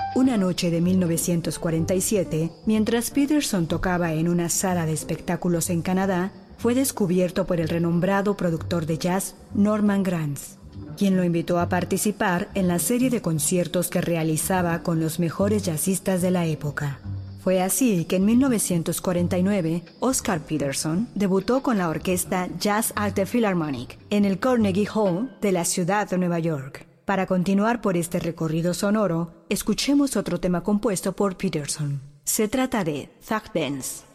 Una noche de 1947, mientras Peterson tocaba en una sala de espectáculos en Canadá, fue descubierto por el renombrado productor de jazz Norman Granz, quien lo invitó a participar en la serie de conciertos que realizaba con los mejores jazzistas de la época. Fue así que en 1949, Oscar Peterson debutó con la orquesta Jazz at the Philharmonic en el Carnegie Hall de la ciudad de Nueva York. Para continuar por este recorrido sonoro, escuchemos otro tema compuesto por Peterson. Se trata de Thug Dance.